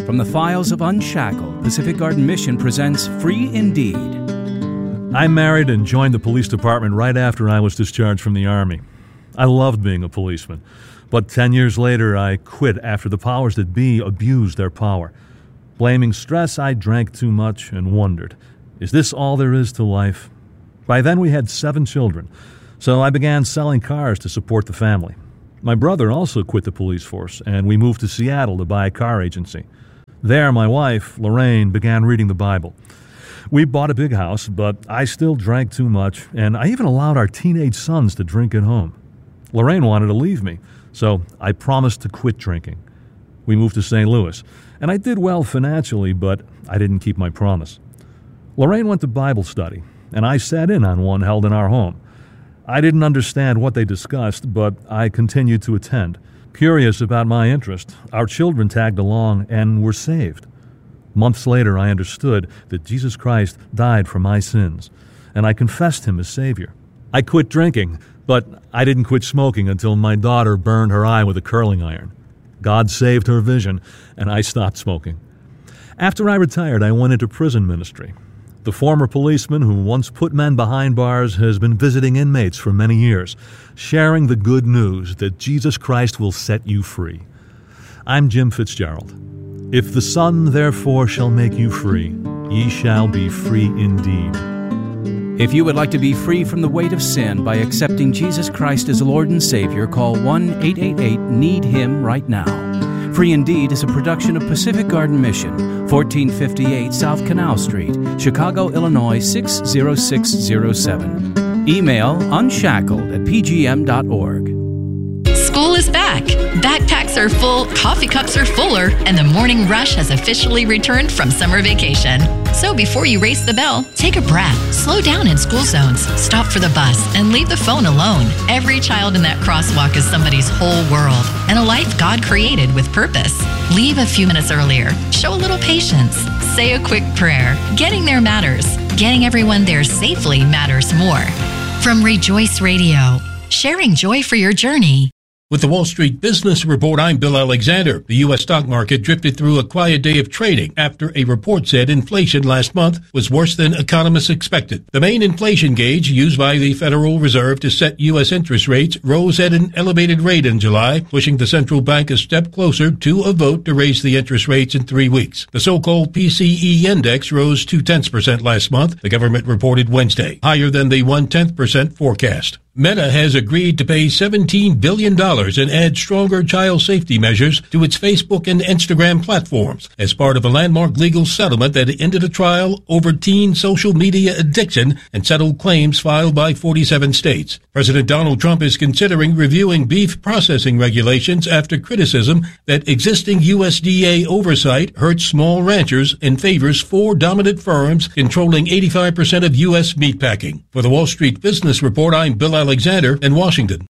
From the files of Unshackled, Pacific Garden Mission presents Free Indeed. I married and joined the police department right after I was discharged from the Army. I loved being a policeman, but 10 years later I quit after the powers that be abused their power. Blaming stress, I drank too much and wondered, is this all there is to life? By then we had 7 children, so I began selling cars to support the family. My brother also quit the police force, and we moved to Seattle to buy a car agency. There, my wife, Lorraine, began reading the Bible. We bought a big house, but I still drank too much, and I even allowed our teenage sons to drink at home. Lorraine wanted to leave me, so I promised to quit drinking. We moved to St. Louis, and I did well financially, but I didn't keep my promise. Lorraine went to Bible study, and I sat in on one held in our home. I didn't understand what they discussed, but I continued to attend. Curious about my interest, our children tagged along and were saved. Months later, I understood that Jesus Christ died for my sins, and I confessed him as Savior. I quit drinking, but I didn't quit smoking until my daughter burned her eye with a curling iron. God saved her vision, and I stopped smoking. After I retired, I went into prison ministry. The former policeman who once put men behind bars has been visiting inmates for many years, sharing the good news that Jesus Christ will set you free. I'm Jim Fitzgerald. If the Son therefore shall make you free, ye shall be free indeed. If you would like to be free from the weight of sin by accepting Jesus Christ as Lord and Savior, call 1-888-NEED-HIM right now. Free Indeed is a production of Pacific Garden Mission, 1458 South Canal Street, Chicago, Illinois 60607. Email unshackled@pgm.org. School is back. Backpacks are full, coffee cups are fuller, and the morning rush has officially returned from summer vacation. So before you race the bell, take a breath, slow down in school zones, stop for the bus, and leave the phone alone. Every child in that crosswalk is somebody's whole world and a life God created with purpose. Leave a few minutes earlier. Show a little patience. Say a quick prayer. Getting there matters. Getting everyone there safely matters more. From Rejoice Radio, sharing joy for your journey. With the Wall Street Business Report, I'm Bill Alexander. The U.S. stock market drifted through a quiet day of trading after a report said inflation last month was worse than economists expected. The main inflation gauge used by the Federal Reserve to set U.S. interest rates rose at an elevated rate in July, pushing the central bank a step closer to a vote to raise the interest rates in 3 weeks. The so-called PCE index rose 0.2% last month, the government reported Wednesday, higher than the 0.1% forecast. Meta has agreed to pay $17 billion and add stronger child safety measures to its Facebook and Instagram platforms as part of a landmark legal settlement that ended a trial over teen social media addiction and settled claims filed by 47 states. President Donald Trump is considering reviewing beef processing regulations after criticism that existing USDA oversight hurts small ranchers and favors 4 dominant firms controlling 85% of U.S. meatpacking. For the Wall Street Business Report, I'm Bill Alexander in Washington.